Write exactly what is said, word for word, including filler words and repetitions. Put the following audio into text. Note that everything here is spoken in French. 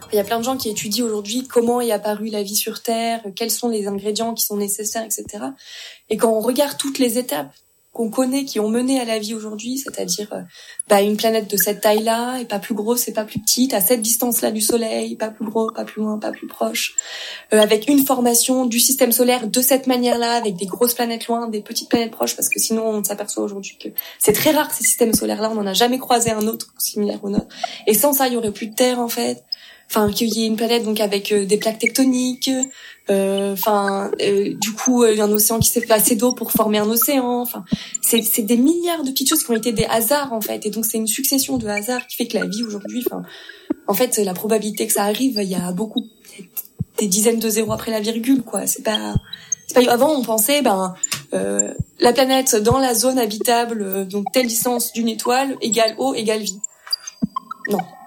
Il y a plein de gens qui étudient aujourd'hui comment est apparue la vie sur Terre, quels sont les ingrédients qui sont nécessaires, et cetera. Et quand on regarde toutes les étapes qu'on connaît, qui ont mené à la vie aujourd'hui, c'est-à-dire euh, bah, une planète de cette taille-là, et pas plus grosse et pas plus petite, à cette distance-là du Soleil, pas plus gros, pas plus loin, pas plus proche, euh, avec une formation du système solaire de cette manière-là, avec des grosses planètes loin, des petites planètes proches, parce que sinon on s'aperçoit aujourd'hui que c'est très rare ces systèmes solaires-là, on n'en a jamais croisé un autre similaire au nôtre. Et sans ça, il y aurait plus de Terre en fait. Enfin, qu'il y ait une planète donc avec euh, des plaques tectoniques, euh, enfin, euh, du coup, euh, un océan qui s'est fait assez d'eau pour former un océan. Enfin, c'est, c'est des milliards de petites choses qui ont été des hasards en fait, et donc c'est une succession de hasards qui fait que la vie aujourd'hui, enfin, en fait, la probabilité que ça arrive, il y a beaucoup, des dizaines de zéros après la virgule, quoi. C'est pas, c'est pas. Avant, on pensait, ben, euh, la planète dans la zone habitable, euh, donc telle distance d'une étoile égale eau égale vie. Non.